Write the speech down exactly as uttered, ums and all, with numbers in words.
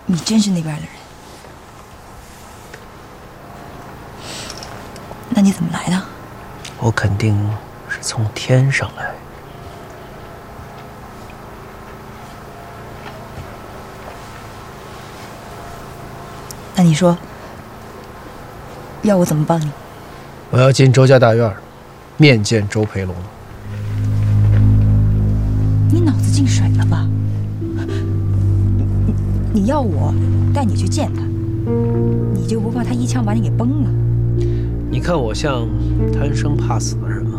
你真是那边的人？那你怎么来的？ 我肯定是从天上来。 那你说，要我怎么帮你？ 我要进周家大院，面见周培龙。 你脑子进水了吧？你你要我带你去见他，你就不怕他一枪把你给崩了？ 你看我像贪生怕死的人吗？